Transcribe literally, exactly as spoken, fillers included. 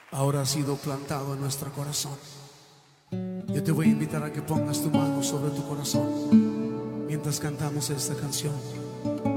ahora ha sido plantado en nuestro corazón. Yo te voy a invitar a que pongas tu mano sobre tu corazón mientras cantamos esta canción.